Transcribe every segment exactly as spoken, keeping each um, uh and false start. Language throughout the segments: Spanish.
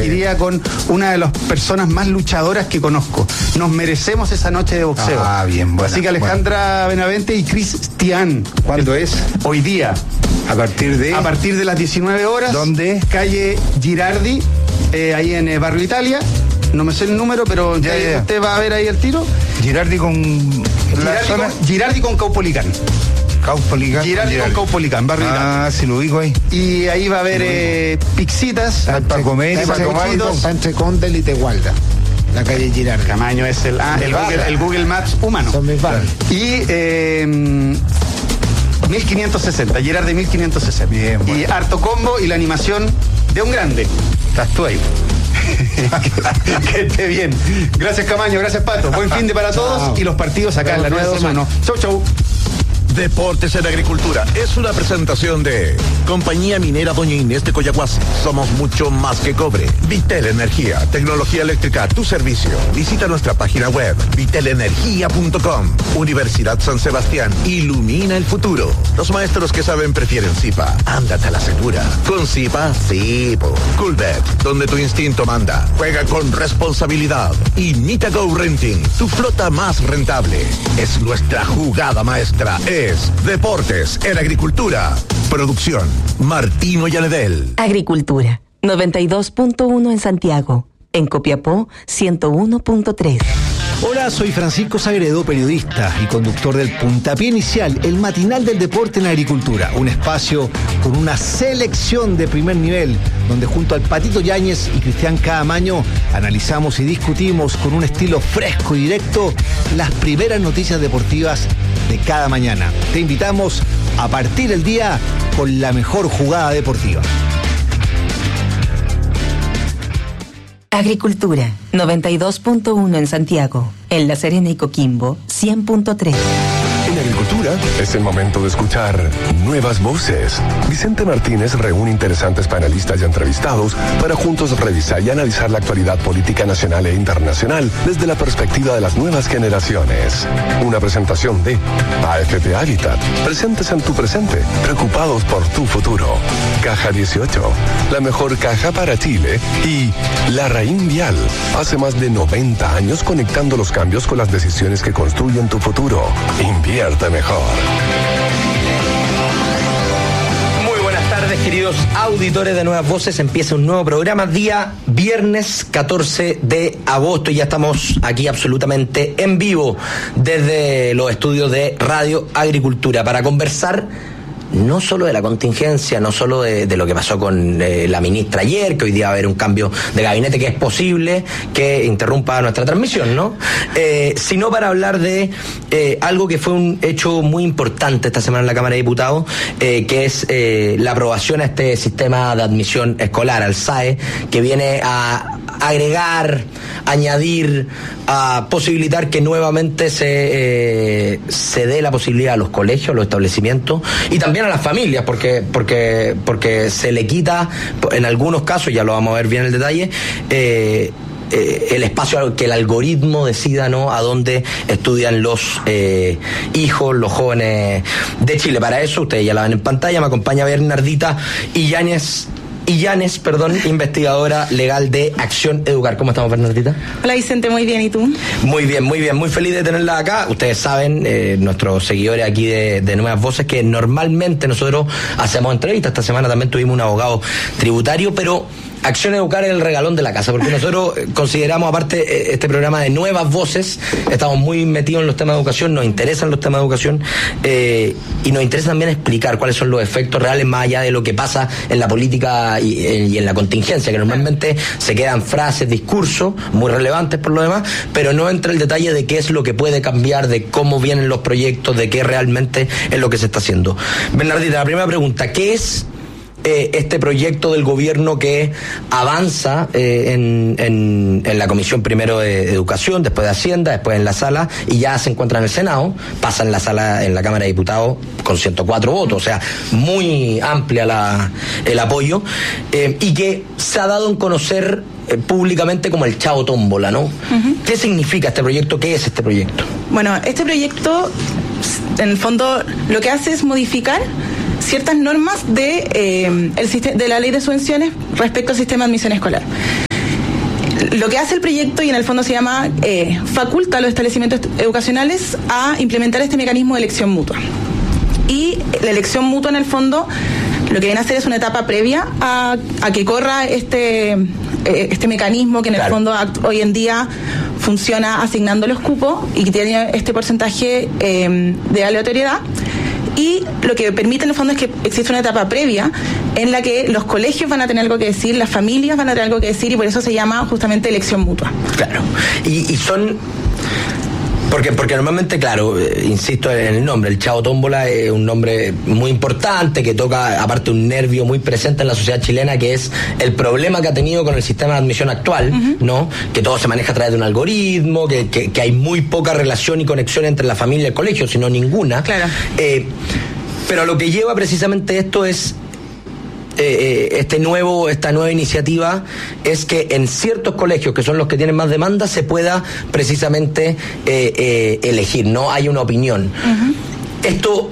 iría con una de las personas más luchadoras que conozco. Nos merecemos esa noche de boxeo. Ah, bien, bueno. Así que Alejandra bueno. Benavente y Cristian. ¿Cuándo es? Hoy día. A partir de... A partir de las diecinueve horas. ¿Dónde? Calle Girardi, eh, ahí en eh, Barrio Italia. No me sé el número, pero ya, ya. usted va a ver ahí el tiro. Girardi con... Girardi, zona... con, Girardi con Caupolicán. Caupolicán. Girardi, Girardi con Caupolicán, Barrio Ah, Italia. sí lo ubico ahí. Y ahí va a haber eh, pixitas. Para comer y para tomar. Está entre Condel y Tegualda, la calle Girardi. Camaño es el, ah, el, Google, el Google Maps humano. Son mis padres. Y eh, mil quinientos sesenta, Girardi mil quinientos sesenta. Bien, bueno. Y harto combo y la animación de un grande. Estás tú ahí. que, que esté bien. Gracias, Camaño, gracias, Pato. Buen fin de para todos. Chao. Y los partidos acá en la nueva semana. Chau, chau. Deportes en Agricultura es una presentación de Compañía Minera Doña Inés de Coyahuasi. Somos mucho más que cobre. Vitel Energía, tecnología eléctrica a tu servicio. Visita nuestra página web vitel energía punto com. Universidad San Sebastián, ilumina el futuro. Los maestros que saben prefieren Zipa. Ándate a la segura. Con Zipa, sí, po. Coolbet, donde tu instinto manda. Juega con responsabilidad. Y Nitago Renting, tu flota más rentable. Es nuestra jugada maestra. Es Deportes en Agricultura. Producción Martino Yanedel. Agricultura noventa y dos punto uno en Santiago. En Copiapó ciento uno punto tres. Hola, soy Francisco Sagredo, periodista y conductor del Puntapié Inicial, el matinal del deporte en la agricultura. Un espacio con una selección de primer nivel, donde junto al Patito Yáñez y Cristian Caamaño analizamos y discutimos con un estilo fresco y directo las primeras noticias deportivas de cada mañana. Te invitamos a partir el día con la mejor jugada deportiva. Agricultura noventa y dos punto uno en Santiago. En La Serena y Coquimbo cien punto tres. En Agricultura es el momento de escuchar nuevas voces. Vicente Martínez reúne interesantes panelistas y entrevistados para juntos revisar y analizar la actualidad política nacional e internacional desde la perspectiva de las nuevas generaciones. Una presentación de A F P Habitat, presentes en tu presente, preocupados por tu futuro. Caja dieciocho, la mejor caja para Chile. Y La Raín Vial, hace más de noventa años conectando los cambios con las decisiones que construyen tu futuro. Invierte mejor. Muy buenas tardes, queridos auditores de Nuevas Voces. Empieza un nuevo programa, día viernes catorce de agosto. Y ya estamos aquí absolutamente en vivo desde los estudios de Radio Agricultura para conversar no solo de la contingencia, no solo de, de lo que pasó con eh, la ministra ayer, que hoy día va a haber un cambio de gabinete que es posible que interrumpa nuestra transmisión, ¿no? Eh, sino para hablar de eh, algo que fue un hecho muy importante esta semana en la Cámara de Diputados, eh, que es eh, la aprobación a este sistema de admisión escolar, al S A E, que viene a agregar, añadir, a posibilitar que nuevamente se, eh, se dé la posibilidad a los colegios, a los establecimientos y también a las familias, porque porque porque se le quita, en algunos casos, ya lo vamos a ver bien el detalle, eh, eh, el espacio que el algoritmo decida, ¿no?, a dónde estudian los eh, hijos, los jóvenes de Chile. Para eso, ustedes ya la ven en pantalla, me acompaña Bernardita Illanes. Illanes, perdón, investigadora legal de Acción Educar. ¿Cómo estamos, Bernardita? Hola, Vicente, muy bien, ¿y tú? Muy bien, muy bien, muy feliz de tenerla acá. Ustedes saben, eh, nuestros seguidores aquí de, de Nuevas Voces, que normalmente nosotros hacemos entrevistas. Esta semana también tuvimos un abogado tributario, pero Acción Educar es el regalón de la casa, porque nosotros consideramos, aparte, este programa de Nuevas Voces, estamos muy metidos en los temas de educación, nos interesan los temas de educación, eh, y nos interesa también explicar cuáles son los efectos reales más allá de lo que pasa en la política y, y en la contingencia, que normalmente se quedan frases, discursos muy relevantes por lo demás, pero no entra el detalle de qué es lo que puede cambiar, de cómo vienen los proyectos, de qué realmente es lo que se está haciendo. Bernardita, la primera pregunta, ¿qué es Eh, este proyecto del gobierno que avanza eh, en, en, en la Comisión primero de Educación, después de Hacienda, después en la sala, y ya se encuentra en el Senado, pasa en la sala, en la Cámara de Diputados con ciento cuatro votos, o sea, muy amplia la, el apoyo, eh, y que se ha dado a conocer eh, públicamente como el Chavo Tómbola, ¿no? Uh-huh. ¿Qué significa este proyecto? ¿Qué es este proyecto? Bueno, este proyecto, en el fondo, lo que hace es modificar ciertas normas de, eh, el, de la ley de subvenciones respecto al sistema de admisión escolar. lo que hace el proyecto, y en el fondo se llama, eh, faculta a los establecimientos educacionales a implementar este mecanismo de elección mutua. Y la elección mutua, en el fondo, lo que viene a hacer es una etapa previa a, a que corra este, eh, este mecanismo que en claro. el fondo act- hoy en día funciona asignando los cupos y que tiene este porcentaje eh, de aleatoriedad. Y lo que permite en el fondo es que existe una etapa previa en la que los colegios van a tener algo que decir, las familias van a tener algo que decir, y por eso se llama justamente elección mutua. Claro. Y, y son... Porque, porque normalmente, claro, eh, insisto en el nombre, el Chavo Tómbola es un nombre muy importante que toca, aparte, un nervio muy presente en la sociedad chilena, que es el problema que ha tenido con el sistema de admisión actual, uh-huh. ¿no? Que todo se maneja a través de un algoritmo, que, que, que hay muy poca relación y conexión entre la familia y el colegio, sino ninguna. Claro. Eh, pero lo que lleva precisamente esto es Eh, este nuevo, esta nueva iniciativa es que en ciertos colegios, que son los que tienen más demanda, se pueda precisamente eh, eh, elegir, no hay una opinión. Uh-huh. Esto,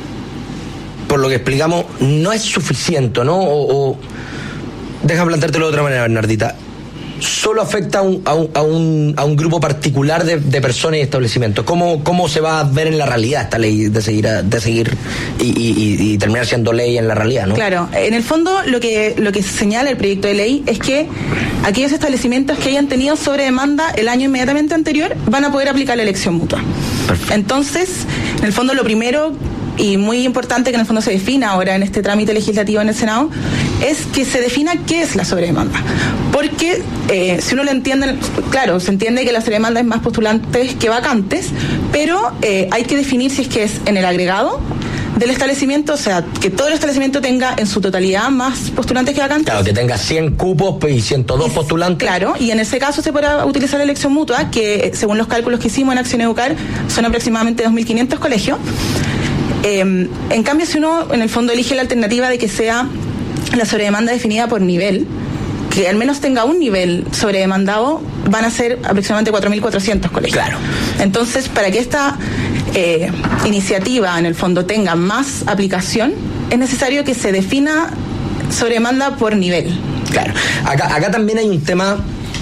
por lo que explicamos, no es suficiente, ¿no? O, o deja planteártelo de otra manera, Bernardita. Solo afecta a un, a un, a un, a un grupo particular de, de personas y establecimientos. ¿Cómo, ¿Cómo se va a ver en la realidad esta ley de seguir, de seguir y, y, y terminar siendo ley en la realidad, ¿no? Claro, en el fondo lo que, lo que señala el proyecto de ley es que aquellos establecimientos que hayan tenido sobredemanda el año inmediatamente anterior van a poder aplicar la elección mutua. Perfecto. Entonces, en el fondo lo primero y muy importante que en el fondo se defina ahora en este trámite legislativo en el Senado es que se defina qué es la sobredemanda. Porque eh, si uno lo entiende, claro, se entiende que la sobredemanda es más postulantes que vacantes, pero eh, hay que definir si es que es en el agregado del establecimiento, o sea, que todo el establecimiento tenga en su totalidad más postulantes que vacantes. Claro, que tenga cien cupos y ciento dos y, postulantes. Claro, y en ese caso se podrá utilizar la elección mutua, que según los cálculos que hicimos en Acción Educar, son aproximadamente dos mil quinientos colegios. Eh, en cambio, si uno en el fondo elige la alternativa de que sea la sobredemanda definida por nivel, que al menos tenga un nivel sobredemandado, van a ser aproximadamente cuatro mil cuatrocientos colegios. Claro. Entonces, para que esta eh, iniciativa en el fondo tenga más aplicación, es necesario que se defina sobredemanda por nivel. Claro. Acá, acá también hay un tema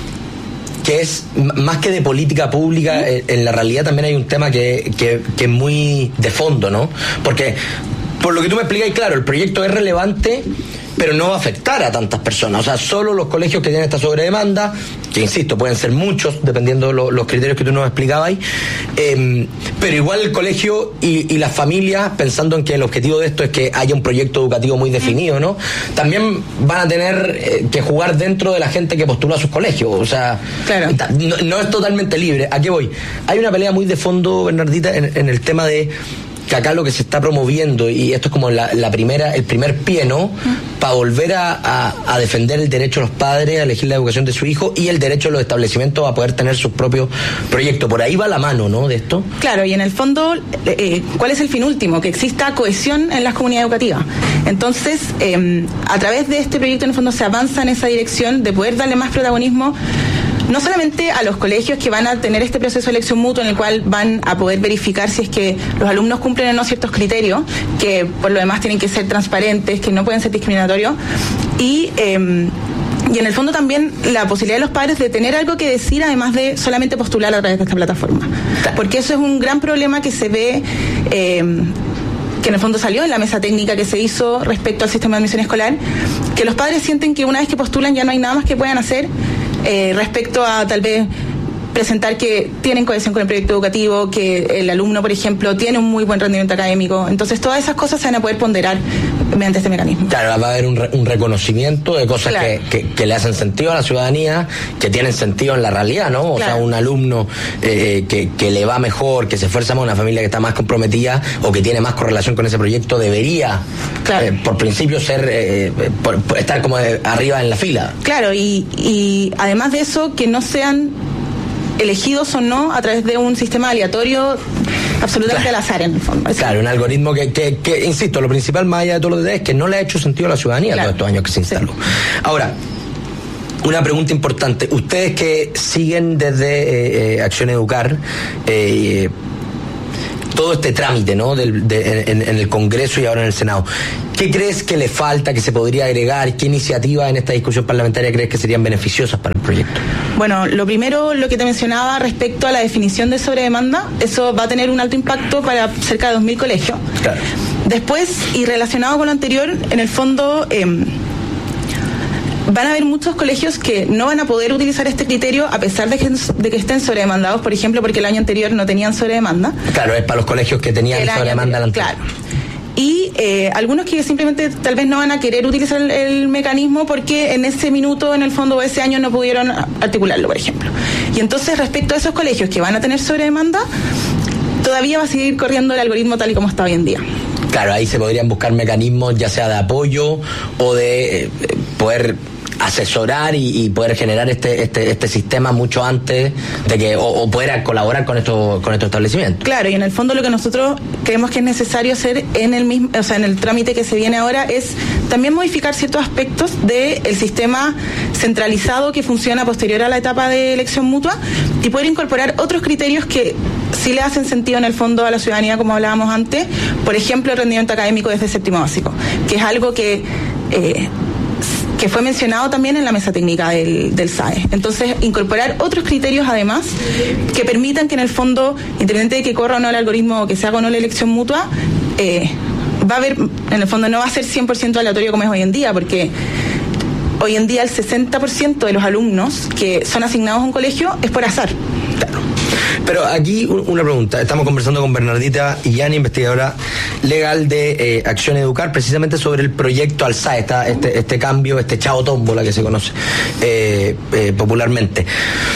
que es más que de política pública, ¿Mm? en la realidad también hay un tema que, que, que es muy de fondo, ¿no? Porque, por lo que tú me explicas, claro, el proyecto es relevante, pero no va a afectar a tantas personas. O sea, solo los colegios que tienen esta sobredemanda, que insisto, pueden ser muchos, dependiendo de lo, los criterios que tú nos explicabas ahí, eh, pero igual el colegio y, y las familias, pensando en que el objetivo de esto es que haya un proyecto educativo muy definido, ¿no? También van a tener eh, que jugar dentro de la gente que postula a sus colegios. O sea, claro. no, no es totalmente libre. ¿A qué voy? Hay una pelea muy de fondo, Bernardita, en, en el tema de que acá lo que se está promoviendo, y esto es como la, la primera, el primer pie, ¿no? Uh-huh. Para volver a, a, a defender el derecho de los padres a elegir la educación de su hijo y el derecho de los establecimientos a poder tener sus propios proyectos. Por ahí va la mano, ¿no? De esto. Claro, y en el fondo, eh, ¿cuál es el fin último? Que exista cohesión en las comunidades educativas. Entonces, eh, a través de este proyecto, en el fondo, se avanza en esa dirección de poder darle más protagonismo no solamente a los colegios que van a tener este proceso de elección mutua en el cual van a poder verificar si es que los alumnos cumplen o no ciertos criterios, que por lo demás tienen que ser transparentes, que no pueden ser discriminatorios, y eh, y en el fondo también la posibilidad de los padres de tener algo que decir, además de solamente postular a través de esta plataforma. Porque eso es un gran problema que se ve, eh, que en el fondo salió en la mesa técnica que se hizo respecto al sistema de admisión escolar, que los padres sienten que una vez que postulan ya no hay nada más que puedan hacer eh, respecto a tal vez presentar que tienen cohesión con el proyecto educativo, que el alumno, por ejemplo, tiene un muy buen rendimiento académico. Entonces, todas esas cosas se van a poder ponderar mediante este mecanismo. Claro, va a haber un, re, un reconocimiento de cosas claro. que, que, que le hacen sentido a la ciudadanía, que tienen sentido en la realidad, ¿no? O claro. sea, un alumno eh, que, que le va mejor, que se esfuerza más, una familia que está más comprometida o que tiene más correlación con ese proyecto, debería, claro. eh, por principio, ser eh, por, por estar como de, arriba en la fila. Claro, y, y además de eso, que no sean elegidos o no a través de un sistema aleatorio absolutamente claro. al azar en el fondo. Claro, claro, un algoritmo que, que, que, insisto, lo principal más allá de todos los detalles es que no le ha hecho sentido a la ciudadanía claro. todos estos años que se instaló. Sí. Ahora, una pregunta importante. Ustedes que siguen desde eh, Acción Educar eh, todo este trámite, ¿no? Del, de, en, en el Congreso y ahora en el Senado, ¿qué ¿Qué crees que le falta, que se podría agregar? ¿Qué iniciativas en esta discusión parlamentaria crees que serían beneficiosas para el proyecto? Bueno, lo primero, lo que te mencionaba respecto a la definición de sobredemanda, eso va a tener un alto impacto para cerca de dos mil colegios. Claro. Después, y relacionado con lo anterior, en el fondo eh, van a haber muchos colegios que no van a poder utilizar este criterio a pesar de que, de que estén sobredemandados, por ejemplo, porque el año anterior no tenían sobredemanda. Claro, es para los colegios que tenían sobredemanda al anterior. Claro. Y eh, algunos que simplemente tal vez no van a querer utilizar el, el mecanismo porque en ese minuto, en el fondo, ese año no pudieron articularlo, por ejemplo. Y entonces, respecto a esos colegios que van a tener sobredemanda, todavía va a seguir corriendo el algoritmo tal y como está hoy en día. Claro, ahí se podrían buscar mecanismos ya sea de apoyo o de eh, poder asesorar y, y poder generar este este este sistema mucho antes de que o, o poder colaborar con estos con estos establecimientos. Claro, y en el fondo lo que nosotros creemos que es necesario hacer en el mismo, o sea, en el trámite que se viene ahora es también modificar ciertos aspectos del sistema centralizado que funciona posterior a la etapa de elección mutua y poder incorporar otros criterios que sí le hacen sentido en el fondo a la ciudadanía, como hablábamos antes, por ejemplo, el rendimiento académico desde séptimo básico, que es algo que eh, que fue mencionado también en la mesa técnica del, del S A E. Entonces, incorporar otros criterios además que permitan que en el fondo, independiente de que corra o no el algoritmo o que se haga o no la elección mutua, eh, va a haber, en el fondo no va a ser cien por ciento aleatorio como es hoy en día, porque hoy en día el sesenta por ciento de los alumnos que son asignados a un colegio es por azar. Claro. Pero aquí una pregunta, estamos conversando con Bernardita Illán, investigadora legal de eh, Acción Educar, precisamente sobre el proyecto Alzada, esta, este, este cambio, este chao tómbola que se conoce eh, eh, popularmente.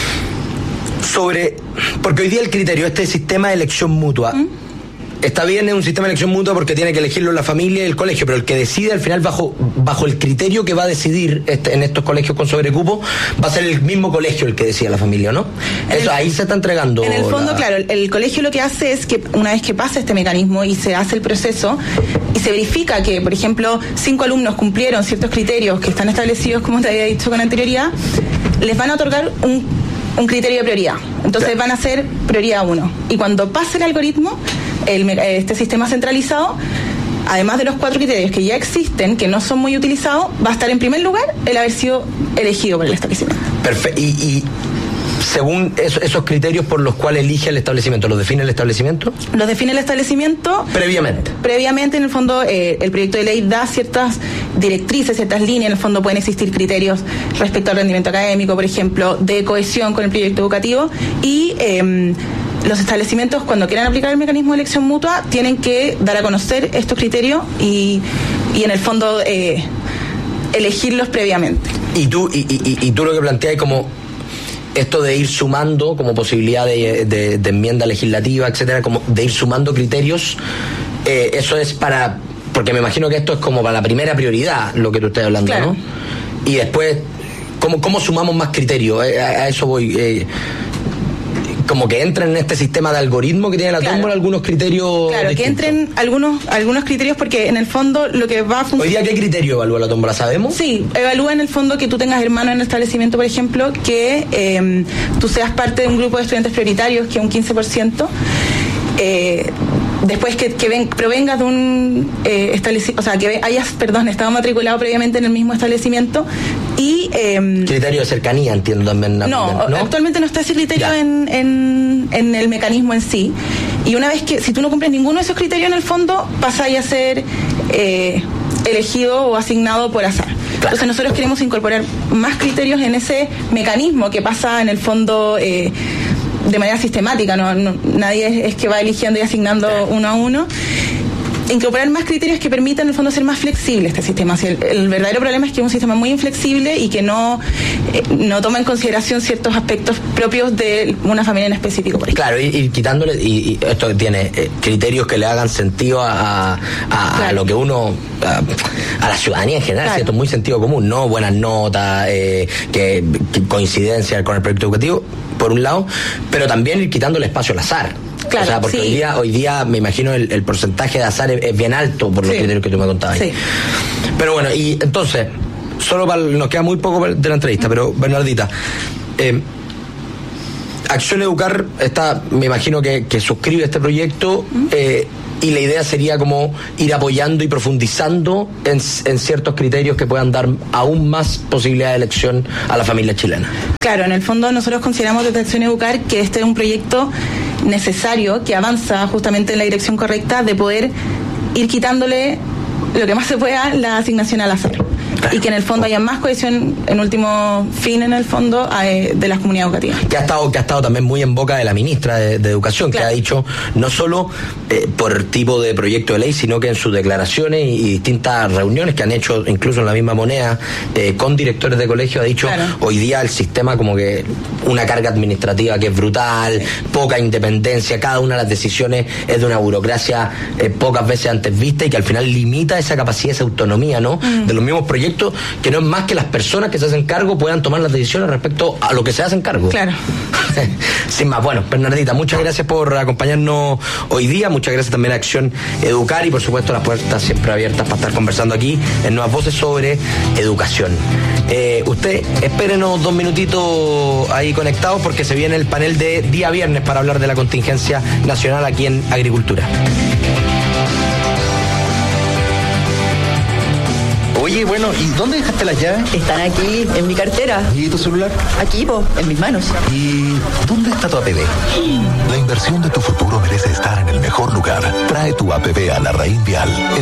Sobre, porque hoy día el criterio, este sistema de elección mutua, ¿Mm? Está bien, es un sistema de elección mutua porque tiene que elegirlo la familia y el colegio, pero el que decide al final bajo bajo el criterio que va a decidir este, en estos colegios con sobrecupo, va a ser el mismo colegio el que decida la familia, ¿no? Eso, el, ahí se está entregando. En el fondo, la... claro, el, el colegio lo que hace es que una vez que pasa este mecanismo y se hace el proceso y se verifica que, por ejemplo, cinco alumnos cumplieron ciertos criterios que están establecidos, como te había dicho con anterioridad, les van a otorgar un, un criterio de prioridad. Entonces van a ser prioridad uno. Y cuando pase el algoritmo, El, este sistema centralizado, además de los cuatro criterios que ya existen, que no son muy utilizados, va a estar en primer lugar el haber sido elegido por el establecimiento. Perfecto. Y, y según eso, esos criterios por los cuales elige el establecimiento, ¿los define el establecimiento? Los define el establecimiento. Previamente. Previamente, en el fondo, eh, el proyecto de ley da ciertas directrices, ciertas líneas. En el fondo pueden existir criterios respecto al rendimiento académico, por ejemplo, de cohesión con el proyecto educativo y... Eh, los establecimientos, cuando quieran aplicar el mecanismo de elección mutua, tienen que dar a conocer estos criterios y, y en el fondo eh, elegirlos previamente. Y tú y, y, y tú lo que planteas es como esto de ir sumando como posibilidad de, de, de enmienda legislativa, etcétera, como de ir sumando criterios, eh, eso es para, porque me imagino que esto es como para la primera prioridad, lo que tú estás hablando, claro. ¿No? Y después, ¿cómo, cómo sumamos más criterios? Eh, a, a eso voy... Eh, como que entren en este sistema de algoritmo que tiene la claro. tómbola algunos criterios claro, distintos. Que entren algunos algunos criterios porque en el fondo lo que va a funcionar... Hoy día, ¿qué criterio evalúa la tómbola? ¿Sabemos? Sí, evalúa en el fondo que tú tengas hermanos en el establecimiento, por ejemplo, que eh, tú seas parte de un grupo de estudiantes prioritarios, que es un quince por ciento, eh, después que, que ven, provengas de un eh, establecimiento, o sea, que hayas, perdón, estado matriculado previamente en el mismo establecimiento y... Eh, criterio de cercanía, entiendo también. No, ¿no? Actualmente no está ese criterio en, en, en el mecanismo en sí. Y una vez que, si tú no cumples ninguno de esos criterios, en el fondo, pasas a ser eh, elegido o asignado por azar. Claro. Entonces nosotros queremos incorporar más criterios en ese mecanismo que pasa en el fondo... Eh, de manera sistemática, no, no nadie es, es que va eligiendo y asignando uno a uno. Incorporar más criterios que permitan en el fondo ser más flexible este sistema. O sea, el, el verdadero problema es que es un sistema muy inflexible y que no, eh, no toma en consideración ciertos aspectos propios de una familia en específico, por ejemplo. Claro, y, y quitándole, y, y esto tiene eh, criterios que le hagan sentido a, a, claro. a lo que uno, a, a la ciudadanía en general, claro. ¿Cierto? Muy sentido común, ¿no? Buenas notas, eh, que, que coincidencia con el proyecto educativo, por un lado, pero también ir quitando el espacio al azar. Claro, o sea, porque sí. hoy día, hoy día me imagino el, el porcentaje de azar es, es bien alto por los sí. criterios que tú me contabas. Sí. Pero bueno, y entonces, solo para, nos queda muy poco de la entrevista, pero Bernardita, eh, Acción Educar está, me imagino que, que suscribe este proyecto. Eh, y la idea sería como ir apoyando y profundizando en, en ciertos criterios que puedan dar aún más posibilidad de elección a la familia chilena. Claro, en el fondo nosotros consideramos desde Acción Educar que este es un proyecto necesario que avanza justamente en la dirección correcta de poder ir quitándole lo que más se pueda la asignación al azar. Y que en el fondo haya más cohesión, en último fin, en el fondo, eh, de las comunidades educativas. Que ha estado, que ha estado también muy en boca de la ministra de, de Educación, claro, que ha dicho, no solo eh, por tipo de proyecto de ley, sino que en sus declaraciones y, y distintas reuniones que han hecho, incluso en la misma moneda, eh, con directores de colegio, ha dicho, claro, hoy día el sistema como que una carga administrativa que es brutal, poca independencia, cada una de las decisiones es de una burocracia eh, pocas veces antes vista y que al final limita esa capacidad, esa autonomía, ¿no? Mm. De los mismos proyectos, que no es más que las personas que se hacen cargo puedan tomar las decisiones respecto a lo que se hacen cargo. Claro. Sin más, bueno, Bernardita, muchas gracias por acompañarnos hoy día, muchas gracias también a Acción Educar y por supuesto las puertas siempre abiertas para estar conversando aquí en Nuevas Voces sobre educación. Eh, usted espérenos dos minutitos ahí conectados porque se viene el panel de día viernes para hablar de la contingencia nacional aquí en Agricultura. Oye, bueno, ¿y dónde dejaste las llaves? Están aquí, en mi cartera. ¿Y tu celular? Aquí, po, en mis manos. ¿Y dónde está tu A P B? La inversión de tu futuro merece estar en el mejor lugar. Trae tu A P B a la Raín Vial.